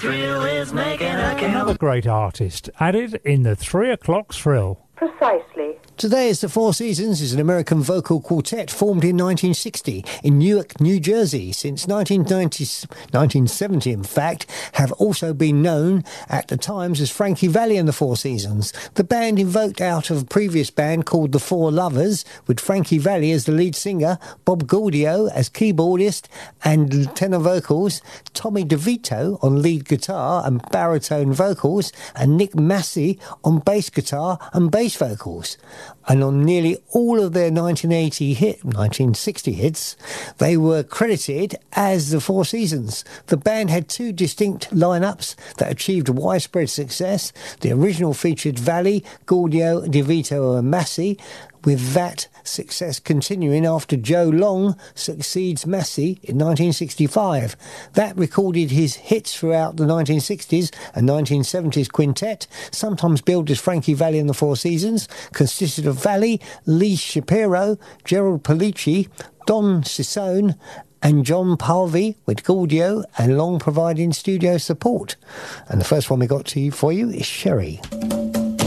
thrill is making a count. Another great artist added in the 3 o'clock thrill. Precisely. Today is the Four Seasons is an American vocal quartet formed in 1960 in Newark, New Jersey. Since 1970, in fact, have also been known at the times as Frankie Valli and the Four Seasons. The band invoked out of a previous band called the Four Lovers, with Frankie Valli as the lead singer, Bob Gaudio as keyboardist and tenor vocals, Tommy DeVito on lead guitar and baritone vocals, and Nick Massey on bass guitar and bass vocals. And on nearly all of their 1960 hits, they were credited as the Four Seasons. The band had two distinct lineups that achieved widespread success. The original featured Valli, Gaudio, DeVito and Massey, with that success continuing after Joe Long succeeds Massey in 1965. That recorded his hits throughout the 1960s and 1970s quintet, sometimes billed as Frankie Valli and the Four Seasons, consisted of Valli, Lee Shapiro, Gerald Polici, Don Cicone and John Parvey, with Gaudio and Long providing studio support. And the first one we got for you is Sherry.